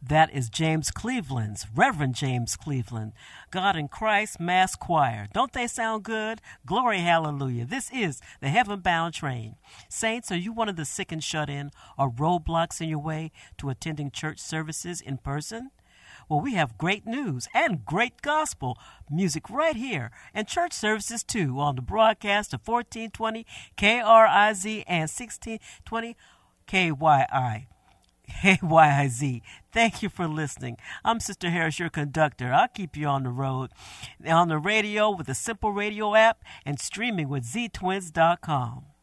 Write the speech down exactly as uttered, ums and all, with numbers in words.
That is James Cleveland's, Reverend James Cleveland, God in Christ Mass Choir. Don't they sound good? Glory, hallelujah. This is the Heaven-Bound Train. Saints, are you one of the sick and shut in or roadblocks in your way to attending church services in person? Well, we have great news and great gospel music right here, and church services too on the broadcast of fourteen twenty K R I Z and sixteen twenty K Y I. K Y I Z. Thank you for listening. I'm Sister Harris, your conductor. I'll keep you on the road, on the radio with the Simple Radio app, and streaming with z twins dot com.